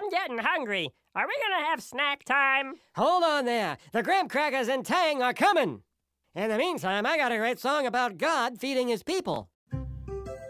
I'm getting hungry. Are we gonna have snack time? Hold on there. The graham crackers and Tang are coming. In the meantime, I got a great song about God feeding his people.